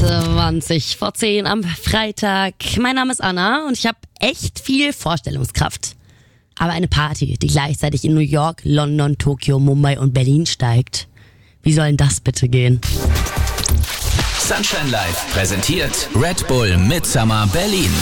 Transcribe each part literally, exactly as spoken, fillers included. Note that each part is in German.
zwanzig vor zehn am Freitag. Mein Name ist Anna und ich habe echt viel Vorstellungskraft. Aber eine Party, die gleichzeitig in New York, London, Tokio, Mumbai und Berlin steigt. Wie soll denn das bitte gehen? Sunshine Live präsentiert Red Bull Midsummer Berlin.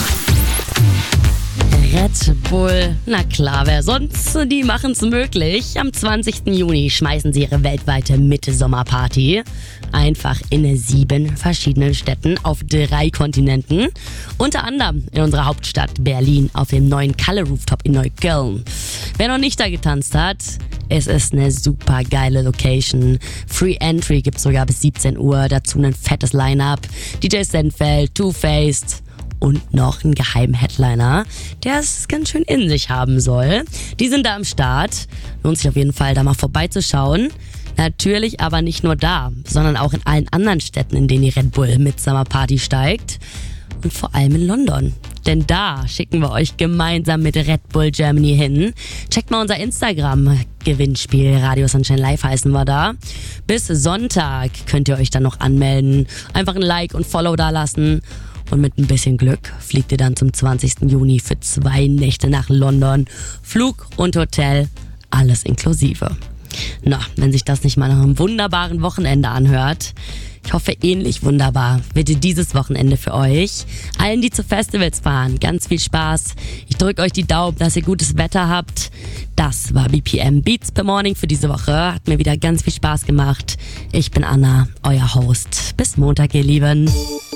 Red Bull, na klar, wer sonst? Die machen's möglich. Am zwanzigsten Juni schmeißen sie ihre weltweite Mitte-Sommerparty. Einfach in sieben verschiedenen Städten auf drei Kontinenten. Unter anderem in unserer Hauptstadt Berlin auf dem neuen Kalle Rooftop in Neukölln. Wer noch nicht da getanzt hat, es ist eine super geile Location. Free Entry gibt's sogar bis siebzehn Uhr. Dazu ein fettes Line-Up. D J Senfeld, Two-Faced und noch ein geheimen Headliner, der es ganz schön in sich haben soll. Die sind da am Start. Lohnt sich auf jeden Fall, da mal vorbeizuschauen. Natürlich aber nicht nur da, sondern auch in allen anderen Städten, in denen die Red Bull Midsummer Party steigt. Und vor allem in London. Denn da schicken wir euch gemeinsam mit Red Bull Germany hin. Checkt mal unser Instagram-Gewinnspiel. Radio Sunshine Live heißen wir da. Bis Sonntag könnt ihr euch dann noch anmelden. Einfach ein Like und Follow da lassen. Und mit ein bisschen Glück fliegt ihr dann zum zwanzigsten Juni für zwei Nächte nach London. Flug und Hotel, alles inklusive. Na, wenn sich das nicht mal nach einem wunderbaren Wochenende anhört. Ich hoffe, ähnlich wunderbar wird dieses Wochenende für euch. Allen, die zu Festivals fahren, ganz viel Spaß. Ich drücke euch die Daumen, dass ihr gutes Wetter habt. Das war B P M Beats per Morning für diese Woche. Hat mir wieder ganz viel Spaß gemacht. Ich bin Anna, euer Host. Bis Montag, ihr Lieben.